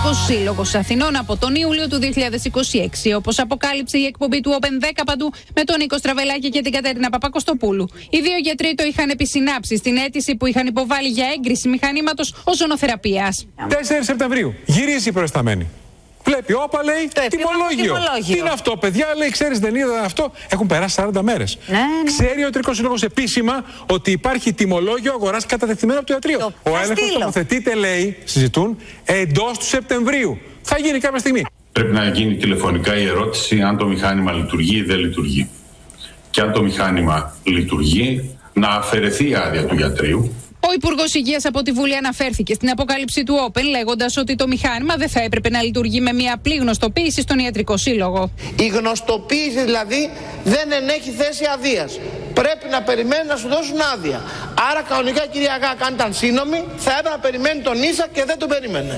Ιατρικός Σύλλογος Αθηνών από τον Ιούλιο του 2026. Όπως αποκάλυψε η εκπομπή του Open 10 παντού με τον Νίκο Στραβελάκη και την Κατερίνα Παπακοστοπούλου. Οι δύο γιατροί το είχαν επισυνάψει στην αίτηση που είχαν υποβάλει για έγκριση μηχανήματος οζονοθεραπείας. 4 Σεπτεμβρίου. Γυρίζει η προϊσταμένη. Βλέπει, όπα, λέει, τιμολόγιο. Τι είναι αυτό, παιδιά, λέει, ξέρεις, δεν είδα αυτό. Έχουν περάσει 40 μέρες. Ναι. Ξέρει ο Ιατρικός Σύλλογος επίσημα ότι υπάρχει τιμολόγιο αγοράς κατατεθειμένο από το ιατρείο. Ο έλεγχος τοποθετείται, λέει, συζητούν, εντός του Σεπτεμβρίου. Θα γίνει κάποια στιγμή. Πρέπει να γίνει τηλεφωνικά η ερώτηση αν το μηχάνημα λειτουργεί ή δεν λειτουργεί. Και αν το μηχάνημα λειτουργεί, να αφαιρεθεί η άδεια του γιατρίου. Ο Υπουργός Υγείας από τη Βουλή αναφέρθηκε στην αποκάλυψη του Open, λέγοντας ότι το μηχάνημα δεν θα έπρεπε να λειτουργεί με μια απλή γνωστοποίηση στον Ιατρικό Σύλλογο. Η γνωστοποίηση δηλαδή δεν ενέχει θέση αδείας. Πρέπει να περιμένει να σου δώσουν άδεια. Άρα κανονικά, κυρία Γάκα, αν ήταν σύνομη, θα έπρεπε να περιμένει τον ίσα και δεν τον περίμενε.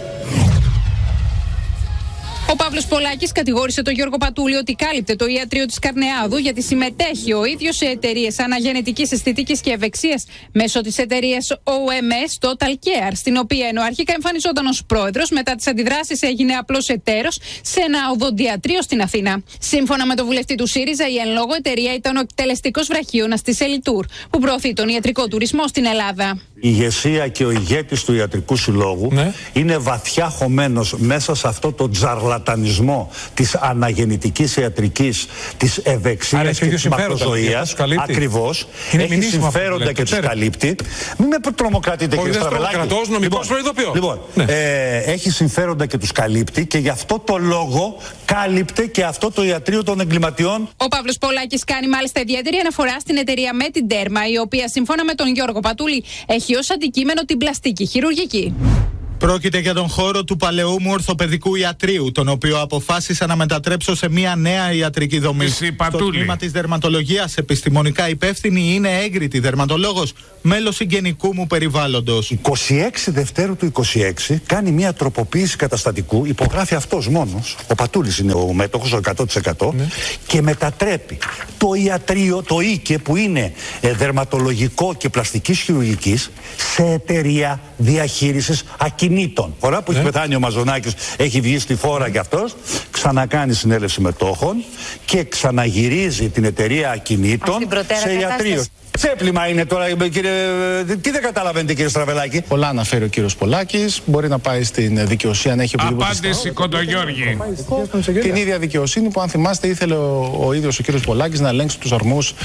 Ο Παύλος Πολάκης κατηγόρησε τον Γιώργο Πατούλη ότι κάλυπτε το ιατρείο της Καρνεάδου γιατί συμμετέχει ο ίδιος σε εταιρείες αναγενετικής αισθητικής και ευεξίας μέσω της εταιρείας OMS Total Care, στην οποία ενώ αρχικά εμφανιζόταν ως πρόεδρος, μετά τις αντιδράσεις έγινε απλός εταίρος σε ένα οδοντιατρείο στην Αθήνα. Σύμφωνα με τον βουλευτή του ΣΥΡΙΖΑ, η εν λόγω εταιρεία ήταν ο εκτελεστικός βραχίωνας της Ελιτούρ, που προωθεί τον ιατρικό τουρισμό στην Ελλάδα. Η ηγεσία και ο ηγέτης του Ιατρικού Συλλόγου είναι βαθιά χωμένος μέσα σε αυτό το τζαρλατανισμό της αναγεννητικής ιατρικής, της ευεξίας και της μακροζωίας. Ακριβώς. Έχει συμφέροντα και τους καλύπτει. Μην με τρομοκρατείτε, κύριε Στραβελάκη. Λοιπόν, έχει συμφέροντα και τους καλύπτει και γι' αυτό το λόγο κάλυπτε και αυτό το ιατρείο των εγκληματιών. Ο Παύλος Πολάκης κάνει μάλιστα ιδιαίτερη αναφορά στην εταιρεία Mediterma, η οποία σύμφωνα με τον Γιώργο Πατούλη έχει ως αντικείμενο την πλαστική χειρουργική. Πρόκειται για τον χώρο του παλαιού μου ορθοπαιδικού ιατρείου, τον οποίο αποφάσισα να μετατρέψω σε μια νέα ιατρική δομή. Στο τμήμα της δερματολογίας, επιστημονικά υπεύθυνη είναι έγκριτη δερματολόγος, μέλος συγγενικού μου περιβάλλοντος. 26 Δευτέρου του 26 κάνει μια τροποποίηση καταστατικού, υπογράφει αυτός μόνος, ο Πατούλης είναι ο μέτοχος, ο 100%, και μετατρέπει το ιατρείο, το ΙΚΕ που είναι δερματολογικό και πλαστικής χειρουργικής, σε εταιρεία διαχείρισης ακινήτων. Φορά που έχει πεθάνει ο Μαζονάκης, έχει βγει στη φόρα κι αυτός, ξανακάνει συνέλευση μετόχων και ξαναγυρίζει την εταιρεία ακινήτων σε ιατρείο. Τσέπλημα είναι τώρα, κύριε. Τι δεν καταλαβαίνετε, κύριε Στραβελάκη? Πολλά αναφέρει ο κύριος Πολάκης. Μπορεί να πάει στην δικαιοσύνη αν έχει οποιοδήποτε. Απάντηση, Κοντογιώργη. Την ίδια δικαιοσύνη που, αν θυμάστε, ήθελε ο ίδιος ο κύριος Πολάκης να ελέγξει τους αρμούς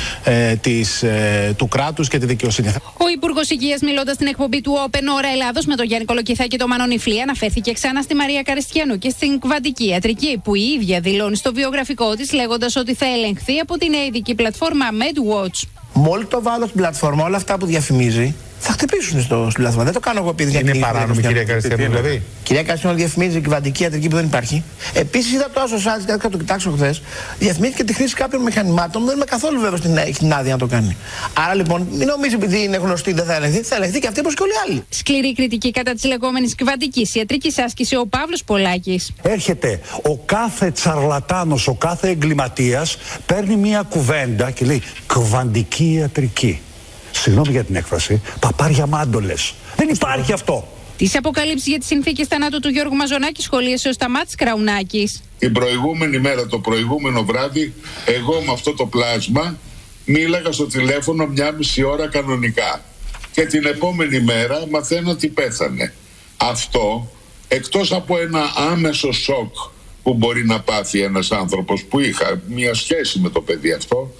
του κράτους και τη δικαιοσύνη. Ο Υπουργός Υγείας, μιλώντας στην εκπομπή του Open Ώρα Ελλάδος με τον Γιάννη Κολοκυθά και τον Μάνο Ιφλή, αναφέρθηκε ξανά στη Μαρία Καριστιανού και στην κβαντική ιατρική, που η ίδια δηλώνει στο βιογραφικό της, λέγοντας ότι θα ελεγχθεί από την ειδική πλατφόρμα MedWatch. Μόλις το βάλω στην πλατφόρμα, όλα αυτά που διαφημίζει θα χτυπήσουν στην πλατφόρμα. Δεν το κάνω εγώ επειδή είναι παράνομη, κυρία Καριστιανού, δηλαδή. Κυρία Καριστιανού διαφημίζει κυβαντική ιατρική που δεν υπάρχει. Επίσης, είδα το άσο site και θα το κοιτάξω χθες. Διαφημίζει και τη χρήση κάποιων μηχανημάτων που δεν είμαι καθόλου βέβαιος στην άδεια να το κάνει. Άρα λοιπόν, μην νομίζει επειδή είναι γνωστή δεν θα ελεγχθεί. Θα ελεγχθεί και αυτή όπως και όλοι οι άλλοι. Σκληρή κριτική κατά της λεγόμενης κυβαντικής ιατρικής άσκηση ο Παύλος Πολάκης. Έρχεται ο κάθε τσαρλατάνος, ο κάθε εγκληματίας, παίρνει μια κουβέντα και λέει κβαντική ιατρική. Συγγνώμη για την έκφραση, παπάρια μάντολες. Δεν υπάρχει αυτό. Τις αποκαλύψεις για τις συνθήκες θανάτου του Γιώργου Μαζονάκη σχολίασε ο Σταμάτης Κραουνάκης. Την προηγούμενη μέρα, το προηγούμενο βράδυ, εγώ με αυτό το πλάσμα μίλαγα στο τηλέφωνο 1,5 ώρα κανονικά. Και την επόμενη μέρα μαθαίνω ότι πέθανε. Αυτό, εκτός από ένα άμεσο σοκ που μπορεί να πάθει ένας άνθρωπος, που είχα μια σχέση με το παιδί αυτό,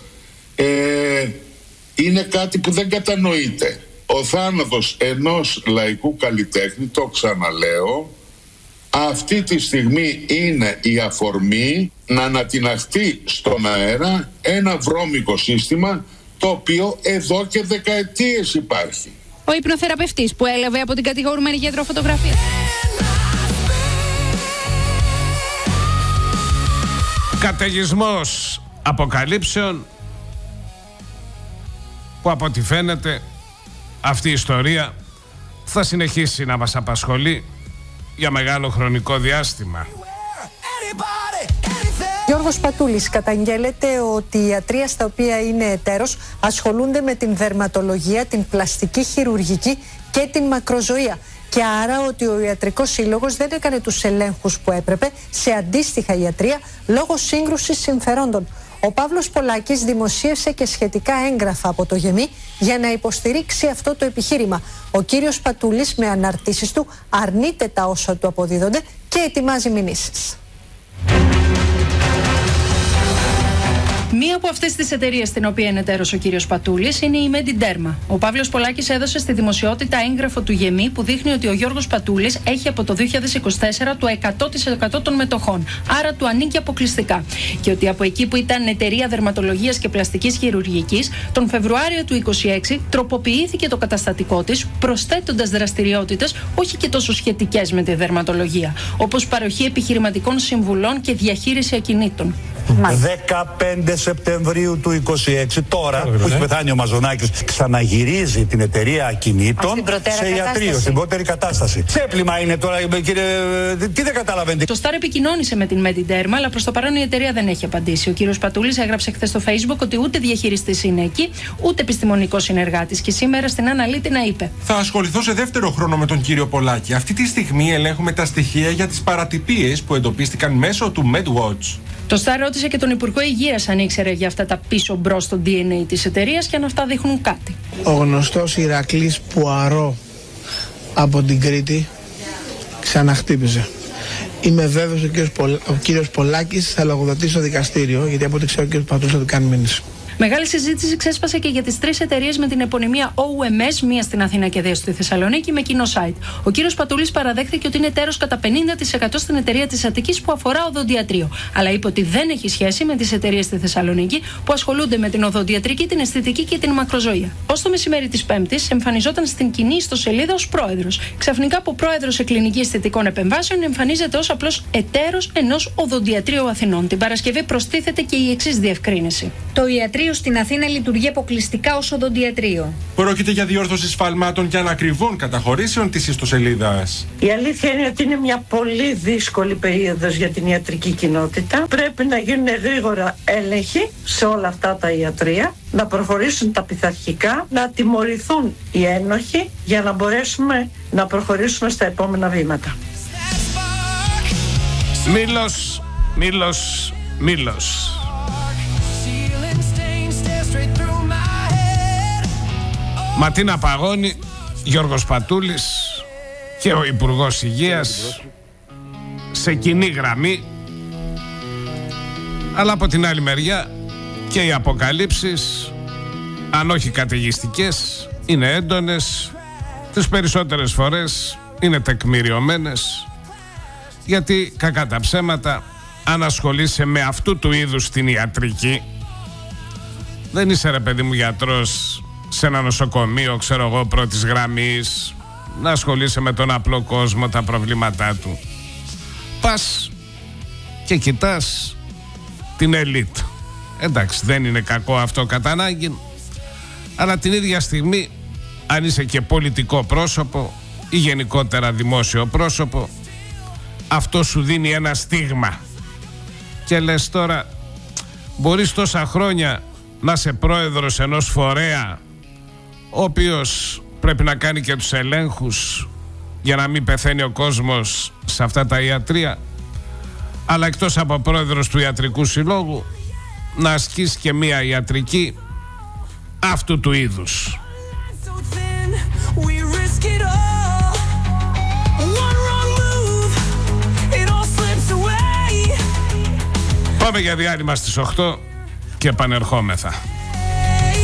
είναι κάτι που δεν κατανοείται. Ο θάνατος ενός λαϊκού καλλιτέχνη, το ξαναλέω, αυτή τη στιγμή είναι η αφορμή να ανατιναχθεί στον αέρα ένα βρώμικο σύστημα, το οποίο εδώ και δεκαετίες υπάρχει. Ο υπνοθεραπευτής που έλαβε από την κατηγορούμενη γιατροφωτογραφία. Καταιγισμός αποκαλύψεων που από ό,τι φαίνεται αυτή η ιστορία θα συνεχίσει να μας απασχολεί για μεγάλο χρονικό διάστημα. Γιώργος Πατούλης, καταγγέλλεται ότι οι ιατροί στα οποία είναι εταίρος ασχολούνται με την δερματολογία, την πλαστική χειρουργική και την μακροζωία. και άρα ότι ο Ιατρικός Σύλλογος δεν έκανε τους ελέγχους που έπρεπε σε αντίστοιχα ιατρεία λόγω σύγκρουσης συμφερόντων. Ο Παύλος Πολάκης δημοσίευσε και σχετικά έγγραφα από το ΓΕΜΗ για να υποστηρίξει αυτό το επιχείρημα. Ο κύριος Πατούλης με αναρτήσεις του αρνείται τα όσα του αποδίδονται και ετοιμάζει μηνύσεις. Μία από αυτές τις εταιρείες στην οποία είναι εταίρος ο κύριος Πατούλης είναι η Mediderma. Ο Παύλος Πολάκης έδωσε στη δημοσιότητα έγγραφο του ΓΕΜΗ που δείχνει ότι ο Γιώργος Πατούλης έχει από το 2024 το 100% των μετοχών. Άρα του ανήκει αποκλειστικά. Και ότι από εκεί που ήταν εταιρεία δερματολογίας και πλαστικής χειρουργικής, τον Φεβρουάριο του 2026 τροποποιήθηκε το καταστατικό της, προσθέτοντας δραστηριότητες όχι και τόσο σχετικές με τη δερματολογία, όπως παροχή επιχειρηματικών συμβουλών και διαχείριση ακινήτων. 15 Σεπτεμβρίου του 26, τώρα που έχει πεθάνει ο Μαζονάκης, ξαναγυρίζει την εταιρεία ακινήτων σε ιατρείο, στην πρώτερη κατάσταση. Ξέπλυμα είναι τώρα, κύριε, τι δεν καταλαβαίνετε. Το Star επικοινώνησε με την Mediderma, αλλά προς το παρόν η εταιρεία δεν έχει απαντήσει. Ο κύριος Πατούλης έγραψε χθες στο Facebook ότι ούτε διαχειριστής είναι εκεί, ούτε επιστημονικός συνεργάτης. Και σήμερα στην Αναλύτηνα είπε: Θα ασχοληθώ σε δεύτερο χρόνο με τον κύριο Πολάκη. Αυτή τη στιγμή ελέγχουμε τα στοιχεία για τις παρατυπίες που εντοπίστηκαν μέσω του MedWatch. Το Star ρώτησε και τον Υπουργό Υγείας αν ήξερε για αυτά τα πίσω μπρος στο DNA της εταιρείας και αν αυτά δείχνουν κάτι. Ο γνωστός Ηρακλής Πουαρό από την Κρήτη ξαναχτύπησε. Είμαι βέβαιος ο κύριος Πολάκης θα λογοδοτήσει στο δικαστήριο, γιατί από ό,τι ξέρω ο κύριος Πατούλης θα του κάνει μήνυση. Μεγάλη συζήτηση ξέσπασε και για τις 3 εταιρείες με την επωνυμία OMS, μία στην Αθήνα και 2 στη Θεσσαλονίκη, με κοινό site. Ο κύριος Πατούλης παραδέχθηκε ότι είναι εταίρος κατά 50% στην εταιρεία της Αττικής που αφορά οδοντιατρίο. Αλλά είπε ότι δεν έχει σχέση με τις εταιρείες στη Θεσσαλονίκη που ασχολούνται με την οδοντιατρική, την αισθητική και την μακροζωία. Ως το μεσημέρι της Πέμπτης εμφανιζόταν στην κοινή ιστοσελίδα ως πρόεδρος. Ξαφνικά από πρόεδρος σε κλινική αισθητικών επεμβάσεων εμφανίζεται ως απλός εταίρος ενός οδοντιατρίου Αθηνών. Την Παρασκευή προστίθεται και η εξής διευκρίνηση. Το ιατρείο στην Αθήνα λειτουργεί αποκλειστικά ως οδοντιατρίο. Πρόκειται για διόρθωση σφαλμάτων και ανακριβών καταχωρήσεων της ιστοσελίδας. Η αλήθεια είναι ότι είναι μια πολύ δύσκολη περίοδος για την ιατρική κοινότητα. Πρέπει να γίνουν γρήγορα έλεγχοι σε όλα αυτά τα ιατρεία, να προχωρήσουν τα πειθαρχικά, να τιμωρηθούν οι ένοχοι για να μπορέσουμε να προχωρήσουμε στα επόμενα βήματα. Μήλος. Ματίνα Παγώνη, Γιώργος Πατούλης και ο Υπουργός Υγείας σε κοινή γραμμή, αλλά από την άλλη μεριά και οι αποκαλύψεις, αν όχι καταιγιστικές, είναι έντονες, τις περισσότερες φορές είναι τεκμηριωμένες, γιατί κακά τα ψέματα, αν ασχολείσαι με αυτού του είδους την ιατρική, δεν είσαι ρε παιδί μου γιατρός σε ένα νοσοκομείο, ξέρω εγώ, πρώτης γραμμής, να ασχολείσαι με τον απλό κόσμο, τα προβλήματά του. Πας και κοιτάς την ελίτ. Εντάξει, δεν είναι κακό αυτό κατά ανάγκη, αλλά την ίδια στιγμή, αν είσαι και πολιτικό πρόσωπο ή γενικότερα δημόσιο πρόσωπο, αυτό σου δίνει ένα στίγμα. Και λες τώρα, μπορείς τόσα χρόνια να είσαι πρόεδρος ενός φορέα ο οποίος πρέπει να κάνει και τους ελέγχους για να μην πεθαίνει ο κόσμος σε αυτά τα ιατρεία, αλλά εκτός από πρόεδρος του Ιατρικού Συλλόγου να ασκείς και μία ιατρική αυτού του είδους. Πάμε για διάλειμμα στις 8 και επανερχόμεθα.